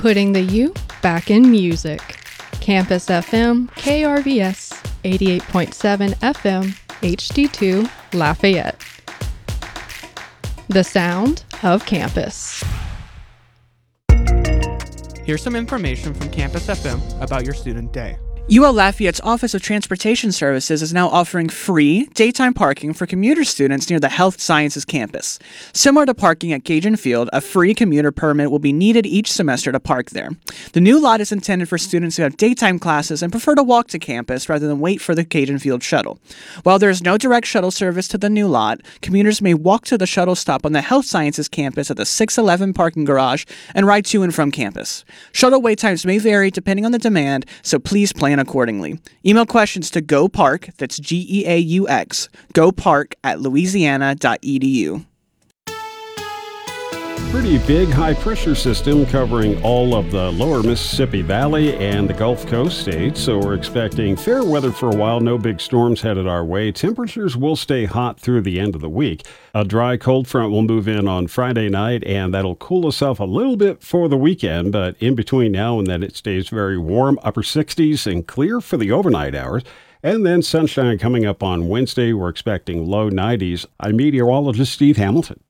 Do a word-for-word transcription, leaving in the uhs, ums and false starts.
Putting the U back in music. Campus F M, K R V S, eighty-eight point seven F M, H D two, Lafayette. The sound of campus. Here's some information from Campus F M about your student day. U L Lafayette's Office of Transportation Services is now offering free daytime parking for commuter students near the Health Sciences campus. Similar to parking at Cajun Field, a free commuter permit will be needed each semester to park there. The new lot is intended for students who have daytime classes and prefer to walk to campus rather than wait for the Cajun Field shuttle. While there is no direct shuttle service to the new lot, commuters may walk to the shuttle stop on the Health Sciences campus at the six eleven parking garage and ride to and from campus. Shuttle wait times may vary depending on the demand, so please plan accordingly. Email questions to GoPark, that's G E A U X, GoPark at louisiana dot e d u. Pretty big high-pressure system covering all of the lower Mississippi Valley and the Gulf Coast states, so we're expecting fair weather for a while. No big storms headed our way. Temperatures will stay hot through the end of the week. A dry cold front will move in on Friday night, and that'll cool us off a little bit for the weekend, but in between now and then it stays very warm, upper sixties and clear for the overnight hours. And then sunshine coming up on Wednesday. We're expecting low nineties. I'm meteorologist Steve Hamilton.